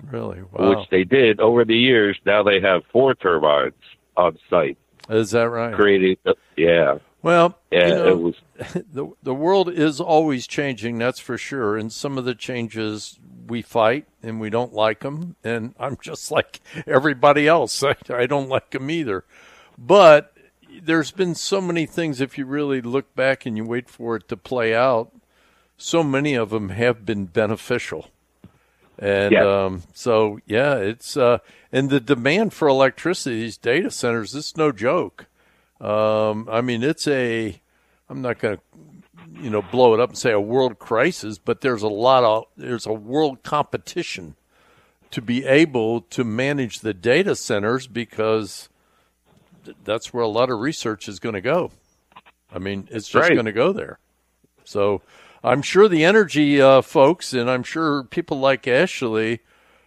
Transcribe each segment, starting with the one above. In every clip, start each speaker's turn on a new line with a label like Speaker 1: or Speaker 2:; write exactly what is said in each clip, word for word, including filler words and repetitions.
Speaker 1: Really? Wow.
Speaker 2: Which they did over the years. Now they have four turbines on site.
Speaker 1: Is that right?
Speaker 2: Creating, yeah.
Speaker 1: Well,
Speaker 2: yeah,
Speaker 1: you know,
Speaker 2: it was.
Speaker 1: the the world is always changing, that's for sure. And some of the changes we fight and we don't like them. And I'm just like everybody else. I, I don't like them either. But there's been so many things, if you really look back and you wait for it to play out, so many of them have been beneficial. And
Speaker 2: yes.
Speaker 1: um, so, yeah, it's uh, and the demand for electricity, these data centers, this is no joke. Um, I mean, it's a, I'm not going to, you know, blow it up and say a world crisis, but there's a lot of, there's a world competition to be able to manage the data centers because th- that's where a lot of research is going to go. I mean, it's just
Speaker 2: right.
Speaker 1: going to go there. So I'm sure the energy uh, folks, and I'm sure people like Ashley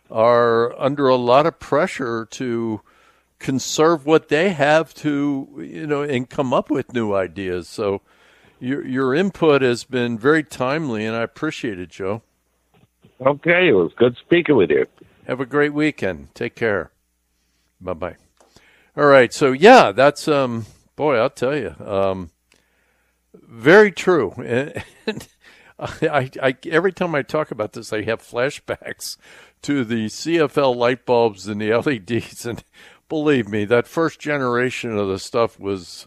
Speaker 1: are under a lot of pressure to conserve what they have to, you know, and come up with new ideas. So your your input has been very timely, and I appreciate it, Joe.
Speaker 2: Okay, it was good speaking with you.
Speaker 1: Have a great weekend. Take care. Bye-bye. All right, so yeah, that's, um, boy, I'll tell you, um, very true. And, and I, I, every time I talk about this, I have flashbacks to the C F L light bulbs and the L E Ds, and believe me, that first generation of the stuff was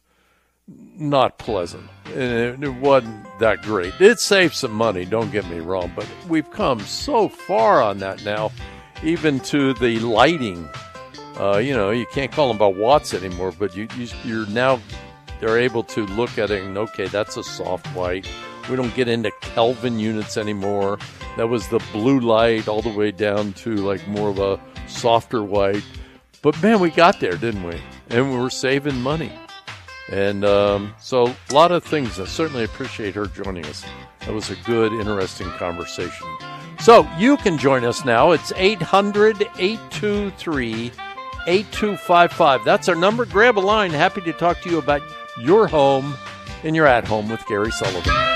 Speaker 1: not pleasant, and it wasn't that great. It saved some money, don't get me wrong, but we've come so far on that now, even to the lighting. Uh, you know, you can't call them by watts anymore, but you, you, you're now, they're able to look at it and, okay, that's a soft white. We don't get into Kelvin units anymore. That was the blue light all the way down to like more of a softer white. But, man, we got there, didn't we? And we were saving money. And um, so a lot of things. I certainly appreciate her joining us. That was a good, interesting conversation. So you can join us now. It's eight hundred, eight two three, eight two five five. That's our number. Grab a line. Happy to talk to you about your home and your at home with Gary Sullivan.